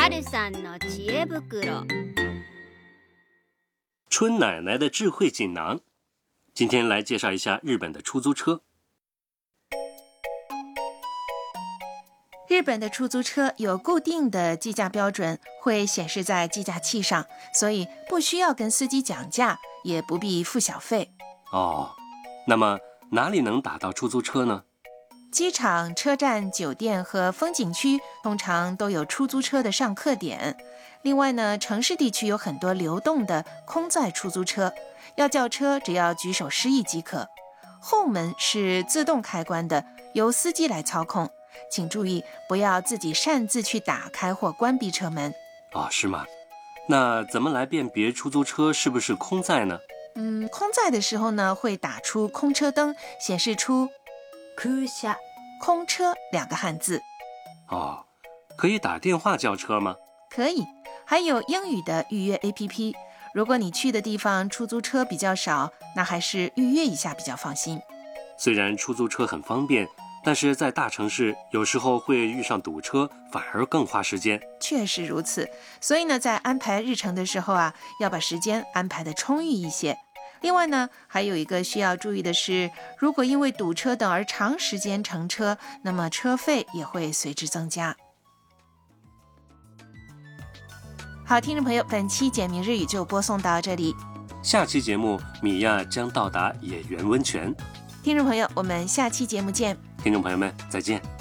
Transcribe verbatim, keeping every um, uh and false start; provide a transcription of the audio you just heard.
春さんの知恵袋。 春奶奶的智慧锦囊。今天来介绍一下日本的出租车。 日本的出租车有固定的计价标准，会显示在计价器上，所以不需要跟司机讲价，也不必付小费。 哦，那么哪里能打到出租车呢？ 机场、车站、酒店和风景区通常都有出租车的上客点。另外呢，城市地区有很多流动的空载出租车，要叫车只要举手示意即可。后门是自动开关的，由司机来操控。请注意，不要自己擅自去打开或关闭车门。 哦，是吗？那怎么来辨别出租车是不是空载呢？ 嗯，空载的时候呢，会打出空车灯，显示出空車空车两个汉字。 哦，可以打电话叫车吗？ 可以，还有英语的预约 A P P。如果你去的地方出租车比较少，那还是预约一下比较放心。 虽然出租车很方便，但是在大城市有时候会遇上堵车，反而更花时间。 确实如此，所以呢，在安排日程的时候啊，要把时间安排得充裕一些。另外呢，还有一个需要注意的是，如果因为堵车等而长时间乘车，那么车费也会随之增加。好，听众朋友，本期简明日语就播送到这里。 下期节目，米娅将到达野原温泉。 听众朋友，我们下期节目见。 听众朋友们，再见。